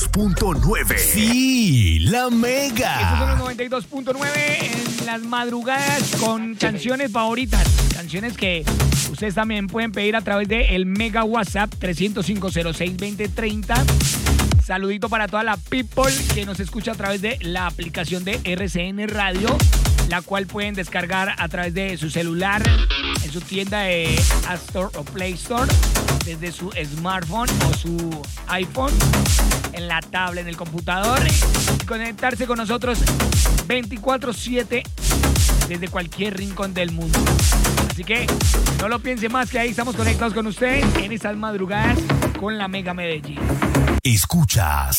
92.9. Sí, la Mega. Estos son los 92.9 en las madrugadas con canciones favoritas. Canciones que ustedes también pueden pedir a través de el Mega WhatsApp 305-06-2030. Saludito para toda la people que nos escucha a través de la aplicación de RCN Radio, la cual pueden descargar a través de su celular, en su tienda de App Store o Play Store, desde su smartphone o su iPhone, en la tablet, en el computador, y conectarse con nosotros 24/7 desde cualquier rincón del mundo. Así que no lo piense más, que ahí estamos conectados con usted en estas madrugadas con la Mega Medellín. Escuchas